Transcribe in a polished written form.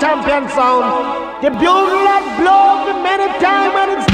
champion sound. The bugle that blows many times and it's